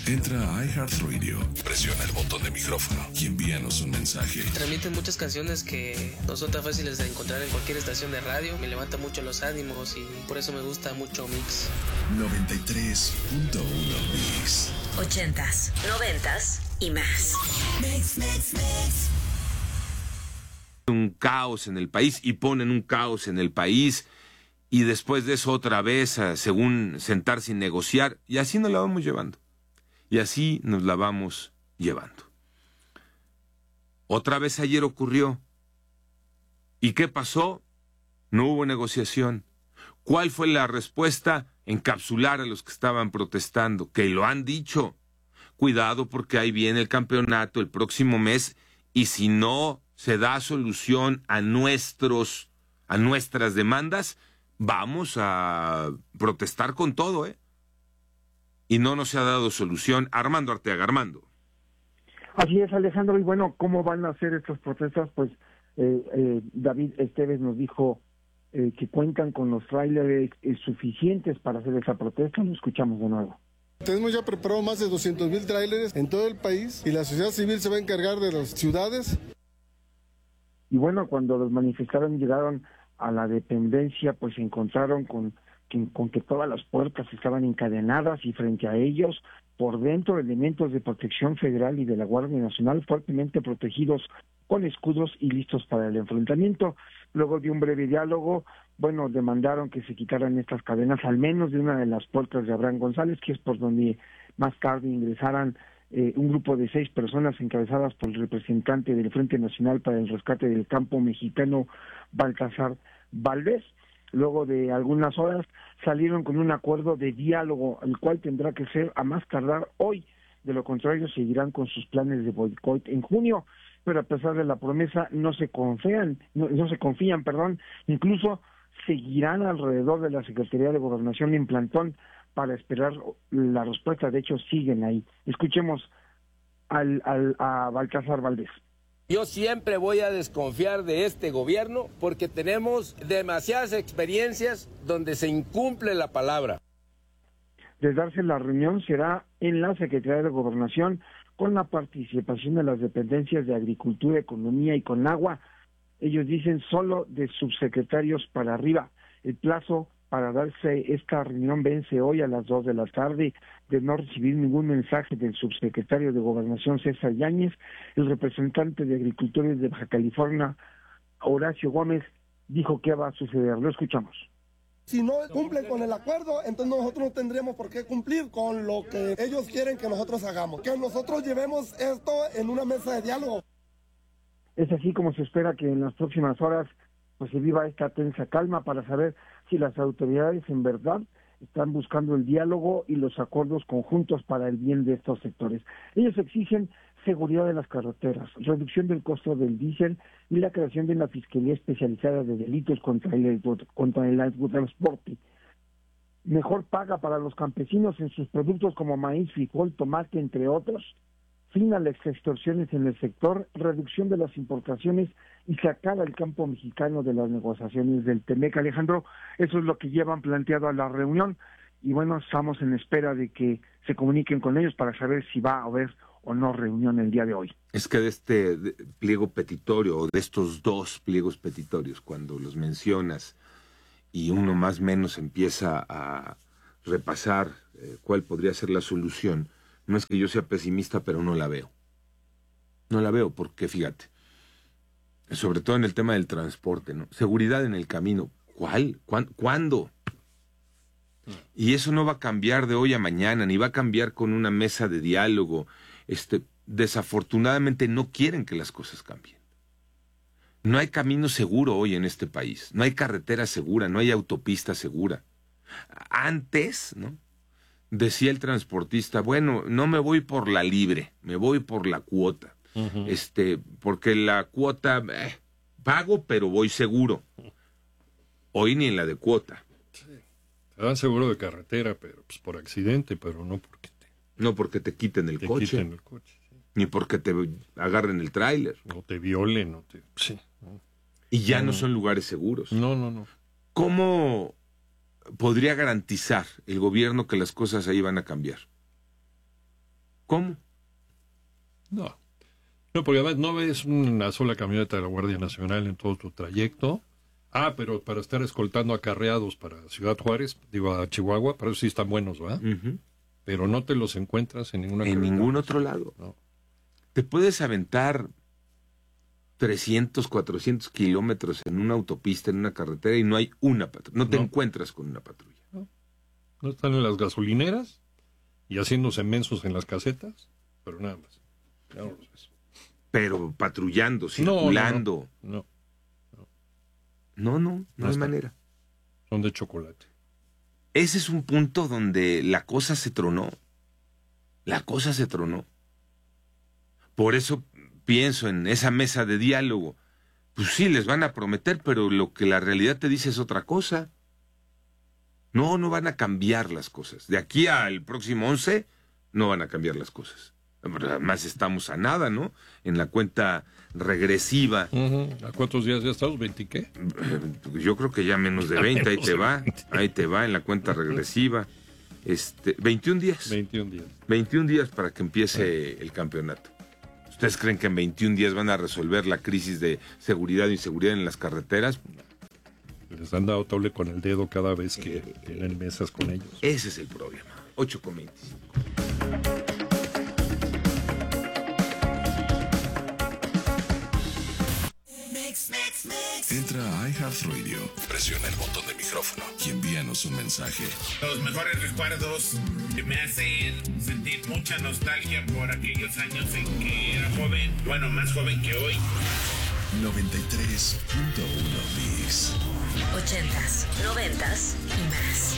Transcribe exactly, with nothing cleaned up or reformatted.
Entra a iHeartRadio, presiona el botón de micrófono y envíanos un mensaje. Transmiten muchas canciones que no son tan fáciles de encontrar en cualquier estación de radio. Me levanta mucho los ánimos y por eso me gusta mucho Mix. noventa y tres punto uno Mix. Ochentas, noventas y más. Mix, mix, mix. Un caos en el país y ponen un caos en el país y después de eso otra vez, según sentarse y negociar, y así nos la vamos llevando. Y así nos la vamos llevando. Otra vez ayer ocurrió. ¿Y qué pasó? No hubo negociación. ¿Cuál fue la respuesta? Encapsular a los que estaban protestando, que lo han dicho. Cuidado porque ahí viene el campeonato el próximo mes y si no se da solución a nuestros, a nuestras demandas, vamos a protestar con todo, ¿eh? Y no nos ha dado solución. Armando Arteaga. Armando. Así es, Alejandro, y bueno, ¿cómo van a ser estas protestas? Pues eh, eh, David Esteves nos dijo eh, que cuentan con los tráileres eh, suficientes para hacer esa protesta. Lo escuchamos de nuevo. Tenemos ya preparado más de doscientos mil tráileres en todo el país y la sociedad civil se va a encargar de las ciudades. Y bueno, cuando los manifestantes llegaron a la dependencia, pues se encontraron con que, con que todas las puertas estaban encadenadas y frente a ellos, por dentro, elementos de protección federal y de la Guardia Nacional fuertemente protegidos con escudos y listos para el enfrentamiento. Luego de un breve diálogo, bueno, demandaron que se quitaran estas cadenas, al menos de una de las puertas de Abraham González, que es por donde más tarde ingresaran eh, un grupo de seis personas encabezadas por el representante del Frente Nacional para el Rescate del Campo mexicano, Baltasar Valdés. Luego de algunas horas salieron con un acuerdo de diálogo, el cual tendrá que ser a más tardar hoy. De lo contrario, seguirán con sus planes de boicot en junio. Pero a pesar de la promesa, no se confían, no, no se confían, perdón, incluso seguirán alrededor de la Secretaría de Gobernación en plantón para esperar la respuesta. De hecho, siguen ahí. Escuchemos al, al, a Baltasar Valdés. Yo siempre voy a desconfiar de este gobierno porque tenemos demasiadas experiencias donde se incumple la palabra. De darse la reunión será en la Secretaría de Gobernación con la participación de las dependencias de Agricultura, Economía y Conagua. Ellos dicen solo de subsecretarios para arriba. El plazo para darse esta reunión vence hoy a las dos de la tarde. De no recibir ningún mensaje del subsecretario de Gobernación, César Yáñez, el representante de Agricultores de Baja California, Horacio Gómez, dijo que va a suceder. Lo escuchamos. Si no cumplen con el acuerdo, entonces nosotros no tendremos por qué cumplir con lo que ellos quieren que nosotros hagamos. Que nosotros llevemos esto en una mesa de diálogo. Es así como se espera que en las próximas horas pues se viva esta tensa calma para saber si las autoridades en verdad están buscando el diálogo y los acuerdos conjuntos para el bien de estos sectores. Ellos exigen seguridad de las carreteras, reducción del costo del diésel y la creación de una fiscalía especializada de delitos contra el, contra el transporte. Mejor paga para los campesinos en sus productos como maíz, frijol, tomate, entre otros. Fin a las extorsiones en el sector, reducción de las importaciones y sacar al campo mexicano de las negociaciones del Temec. Alejandro, eso es lo que llevan planteado a la reunión y bueno, estamos en espera de que se comuniquen con ellos para saber si va a haber o no reunión el día de hoy. Es que de este pliego petitorio, o de estos dos pliegos petitorios, cuando los mencionas y uno más o menos empieza a repasar eh, cuál podría ser la solución, no es que yo sea pesimista, pero no la veo. No la veo porque, fíjate, sobre todo en el tema del transporte, ¿no? Seguridad en el camino. ¿Cuál? ¿Cuándo? Y eso no va a cambiar de hoy a mañana, ni va a cambiar con una mesa de diálogo. Este, desafortunadamente no quieren que las cosas cambien. No hay camino seguro hoy en este país. No hay carretera segura, no hay autopista segura. Antes, ¿no?, decía el transportista, bueno, no me voy por la libre, me voy por la cuota. Uh-huh. Este, porque la cuota, eh, pago, pero voy seguro. Hoy ni en la de cuota. Sí. Te dan seguro de carretera, pero pues por accidente, pero no porque te... No porque te quiten el te coche. Quiten el coche, sí. Ni porque te agarren el tráiler. No te violen, no te... Sí. No. Y ya no. no son lugares seguros. No, no, no. ¿Cómo podría garantizar el gobierno que las cosas ahí van a cambiar? ¿Cómo? No. No, porque además no ves una sola camioneta de la Guardia Nacional en todo tu trayecto. Ah, pero para estar escoltando acarreados para Ciudad Juárez, digo a Chihuahua, para eso sí están buenos, ¿verdad? Uh-huh. Pero no te los encuentras en ninguna En carretera. ningún otro lado. No. Te puedes aventar trescientos, cuatrocientos kilómetros en una autopista, en una carretera, y no hay una patrulla. No te No. encuentras con una patrulla. No. No están en las gasolineras y haciéndose mensos en las casetas, pero nada más. Ya no los ves. Pero patrullando, No, circulando. No, no, no. No, no, no, no, No hay está. manera. Son de chocolate. Ese es un punto donde la cosa se tronó. La cosa se tronó. Por eso pienso en esa mesa de diálogo. Pues sí, les van a prometer, pero lo que la realidad te dice es otra cosa. No, no van a cambiar las cosas. De aquí al próximo once, no van a cambiar las cosas. Además estamos a nada, ¿no? En la cuenta regresiva. Uh-huh. ¿A cuántos días ya estamos? ¿veinte qué? Yo creo que ya menos de veinte, ahí te va. Ahí te va en la cuenta regresiva. Este, veintiún días. veintiún días. veintiún días para que empiece el campeonato. ¿Ustedes creen que en veintiún días van a resolver la crisis de seguridad e inseguridad en las carreteras? Les han dado tole con el dedo cada vez que tienen mesas con ellos. Ese es el problema. ocho con veinticinco. Entra a iHeartRadio, presiona el botón de micrófono y envíanos un mensaje. Los mejores recuerdos que me hacen sentir mucha nostalgia por aquellos años en que era joven, bueno, más joven que hoy. noventa y tres punto uno Mix. Ochentas, noventas y más.